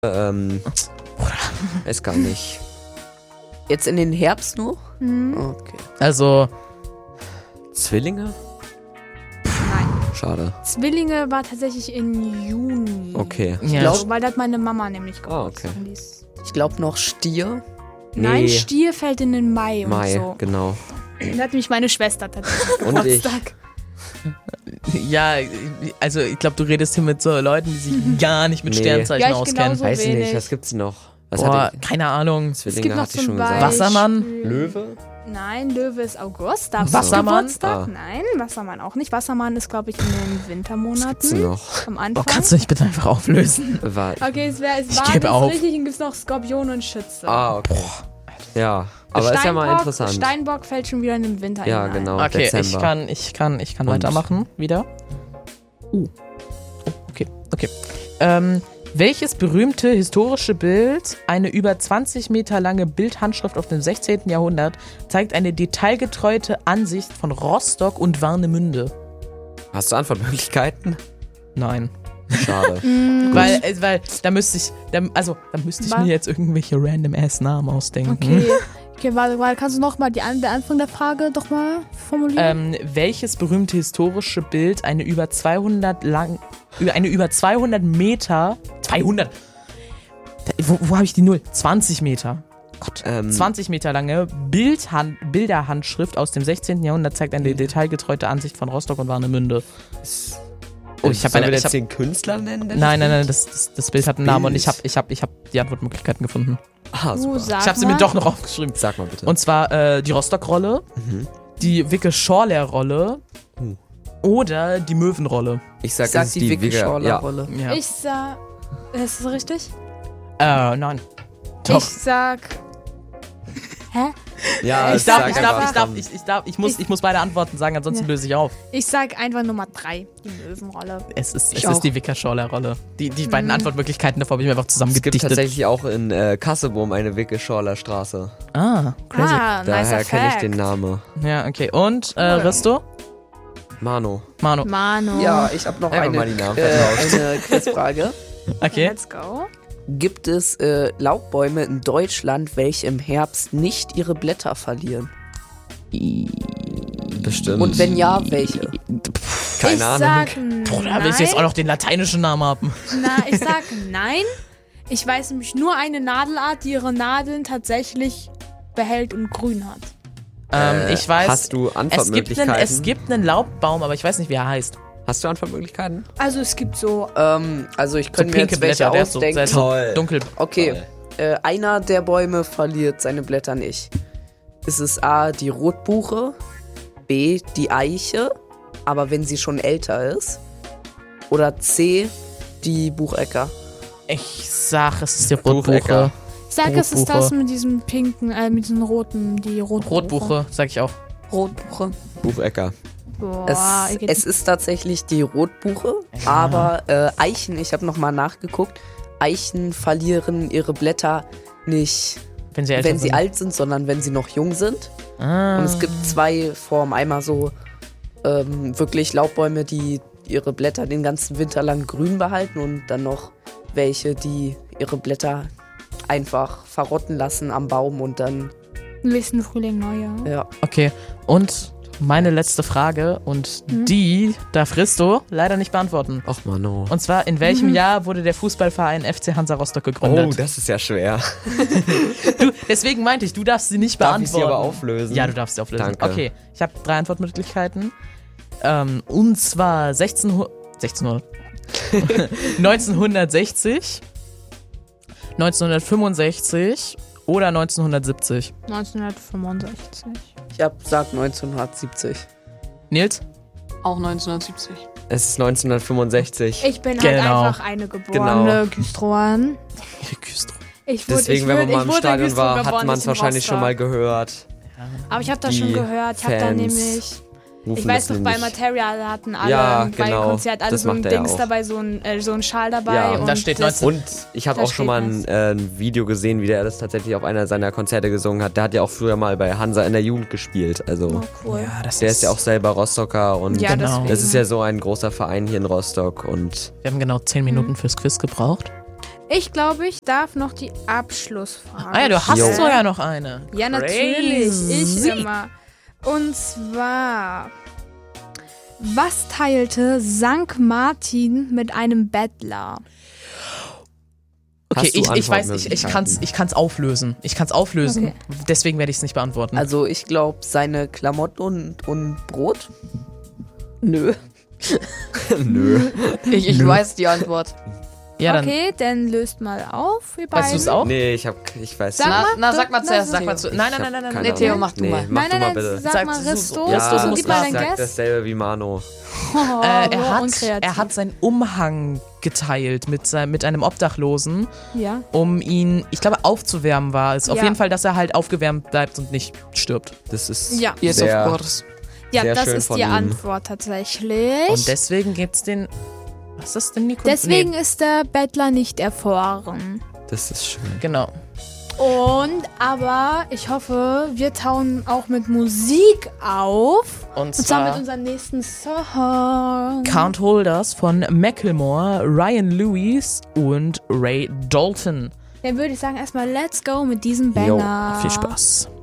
Weiß gar nicht. Jetzt in den Herbst nur? Okay. Also, Zwillinge? Nein. Schade. Zwillinge war tatsächlich in Juni. Okay. ja. glaub- Weil da hat meine Mama nämlich Geburtstag. okay. Und die ist- Ich glaube noch Stier. Nein, Nee. Stier fällt in den Mai, Mai, und so. genau. Da hat nämlich meine Schwester tatsächlich Und ich. Geburtstag. ja, also ich glaube, du redest hier mit so Leuten, die sich gar nicht mit Nee. Sternzeichen Ja, ich auskennen. genauso. Weiß ich wenig. nicht, was gibt's noch? Was Boah, hatte ich? keine Ahnung. Es gibt Zwillinge noch hatte ich zum schon Beispiel... gesagt. Wassermann? Löwe? Nein, Löwe ist August. Da habe ich Wassermann? Geburtstag. Ah. Nein, Wassermann auch nicht. Wassermann ist, glaube ich, in den Was gibt's Wintermonaten. noch? Am Oh, Anfang. kannst du mich bitte einfach auflösen? Okay, es war gebe jetzt auf. richtig und gibt es noch Skorpion und Schütze. Okay. Ja, aber ist ja mal interessant. Steinbock fällt schon wieder in den Winter Ja, hinein. genau. Okay, Dezember. ich kann Und? weitermachen wieder. Oh, okay. Welches berühmte historische Bild, eine über 20 Meter lange Bildhandschrift aus dem 16. Jahrhundert, zeigt eine detailgetreue Ansicht von Rostock und Warnemünde? Hast du Antwortmöglichkeiten? Nein. Schade. Weil da müsste ich mir jetzt irgendwelche random ass Namen ausdenken. Okay, warte, kannst du nochmal der Anfang der Frage doch mal formulieren? Welches berühmte historische Bild eine über 200 Meter 200 wo habe ich die Null? 20 Meter. Gott. 20 Meter lange Bilderhandschrift aus dem 16. Jahrhundert zeigt eine detailgetreue Ansicht von Rostock und Warnemünde. Oh, ich habe Sollen wir jetzt den Künstler nennen? Nein, das Bild hat einen Namen und ich hab die Antwortmöglichkeiten gefunden. Ah, super. Sag Ich habe sie mal. mir doch noch aufgeschrieben. Sag mal bitte. Und zwar die Rostock-Rolle, die Wicke-Schorler-Rolle oder die Möwen-Rolle. Ich sag, Ich sag es ist die Wicke- Wicke-Schorler-Rolle. Ja. Ich sag... Ist das richtig? Nein. Doch. Ich sag... Hä? Ja, Ich muss beide Antworten sagen, ansonsten löse ich auf. Ich sag einfach Nummer 3, die Möwenrolle. Es ist auch. die Wicke-Schorler-Rolle. Die beiden Antwortmöglichkeiten davor habe ich mir einfach Es gibt zusammengedichtet. tatsächlich auch in Kassebohm eine Wicke-Schorler Straße. Ah, crazy. Daher kenne ich den Namen. Ja, okay. Und Risto? Mano. Manu. Mano. Ja, ich habe noch Einfach eine, mal die Namen vertauscht. eine Quizfrage. Okay. Let's go. Gibt es Laubbäume in Deutschland, welche im Herbst nicht ihre Blätter verlieren? Bestimmt. Und wenn ja, welche? Keine Ahnung. Sag Da willst du jetzt auch noch den lateinischen Namen haben. Ich sag nein. Ich weiß nämlich nur eine Nadelart, die ihre Nadeln tatsächlich behält und grün hat. Ich weiß. Hast du Antwortmöglichkeiten? Es gibt einen Laubbaum, aber ich weiß nicht, wie er heißt. Hast du Antwortmöglichkeiten? Also es gibt so... Also ich So könnte mir pinke jetzt welche Blätter, der ist so ausdenken. Toll. dunkel. Okay, einer der Bäume verliert seine Blätter nicht. Ist es A, die Rotbuche, B, die Eiche, aber wenn sie schon älter ist, oder C, die Buchecker? Ich sag, es ist die Buchecker. Rotbuche. Ich sag, es ist Rotbuche. das mit diesem pinken, mit diesen roten, die Rotbuche. Rotbuche, sag ich auch. Rotbuche. Buchecker. Boah, Es ist tatsächlich die Rotbuche, aber Eichen, ich habe nochmal nachgeguckt, Eichen verlieren ihre Blätter nicht, Wenn sie älter wenn sie sind. alt sind, sondern wenn sie noch jung sind. Ah. Und es gibt zwei Formen. Einmal so wirklich Laubbäume, die ihre Blätter den ganzen Winter lang grün behalten und dann noch welche, die ihre Blätter einfach verrotten lassen am Baum und dann, nächsten Frühling neu, ja. ja. Okay, und meine letzte Frage und die darf Risto leider nicht beantworten. Ach Mano. Und zwar, in welchem Jahr wurde der Fußballverein FC Hansa Rostock gegründet? Oh, das ist ja schwer. Deswegen meinte ich, du darfst sie nicht Darf ich beantworten. sie aber auflösen? Ja, du darfst sie auflösen. Danke. Okay, ich habe 3 Antwortmöglichkeiten. Und zwar 1960, 1965 oder 1970. 1965. Ich sag 1970. Nils? Auch 1970. Es ist 1965. Ich bin halt Genau. einfach eine geborene Güstrowan. Deswegen, wenn man mal im Stadion war, hat man es nicht in wahrscheinlich schon mal Rostock. gehört. Aber ich habe das die schon gehört. Ich habe da Fans nämlich... Rufen Ich weiß das noch, bei nämlich. Materia da hatten alle Ja, bei genau. Konzert alle Das so ein macht er ja Dings auch. dabei, so ein Schal dabei. Ja. und Da steht das, 19 Und ich habe Da auch schon mal steht ein Video gesehen, wie der das tatsächlich auf einer seiner Konzerte gesungen hat. Der hat ja auch früher mal bei Hansa in der Jugend gespielt. Also Oh, cool. Ja, das der ist ja auch selber Rostocker und Ja, Genau. deswegen. das ist ja so ein großer Verein hier in Rostock und Wir haben genau 10 Minuten fürs Quiz gebraucht. Ich glaube, ich darf noch die Abschlussfrage. Ah ja, du hast Jo. sogar noch eine. Ja, natürlich. Ich Crazy. immer. Und zwar, was teilte Sankt Martin mit einem Bettler? Okay, Hast du ich weiß, Antwortmöglichkeiten? ich kann's auflösen. Okay. Deswegen werde ich es nicht beantworten. Also ich glaube, seine Klamotten und Brot? Nö. Nö. Ich weiß die Antwort. ja, dann Okay, dann löst mal auf, ihr beiden. weißt du es auch? Nee, ich weiß Sag nicht. mal, Sag mal zuerst. Sag mal zu. Nein, Ich nein, hab nein, nein, keine nein. Nee, Theo, Ahnung. mach du mal. Mach Nein, du mal nein, bitte. sag Sag mal so- Risto. Ja, Risto, du gib mal ich dein sag Guess. dasselbe wie Mano. Er hat seinen Umhang geteilt mit einem Obdachlosen, Ja. um ihn, ich glaube, aufzuwärmen war es. Auf Ja. jeden Fall, dass er halt aufgewärmt bleibt und nicht stirbt. Das ist Ja. Yes, sehr, of course. Ja, Sehr das schön ist von die ihm. Antwort tatsächlich. Und deswegen geht's den. Was ist das denn, Nico? Deswegen Nee, ist der Bettler nicht erfroren. das ist schön. genau. Und, aber ich hoffe, wir tauen auch mit Musik auf. Und Und zwar mit zwar unserem nächsten Song. Count Holders von Macklemore, Ryan Lewis und Ray Dalton. Dann würde ich sagen, erstmal let's go mit diesem Jo, Banger. Viel Spaß.